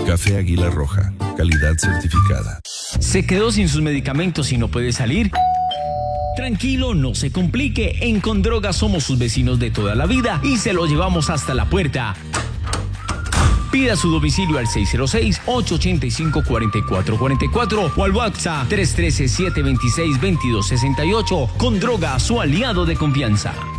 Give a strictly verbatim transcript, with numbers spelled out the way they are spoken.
Café Águila Roja, calidad certificada. ¿Se quedó sin sus medicamentos y no puede salir? Tranquilo, no se complique. En Condroga somos sus vecinos de toda la vida y se lo llevamos hasta la puerta. Pida su domicilio al seis cero seis, ocho ocho cinco, cuatro cuatro cuatro cuatro o al WhatsApp tres uno tres, siete dos seis, dos dos seis ocho. Condroga, su aliado de confianza.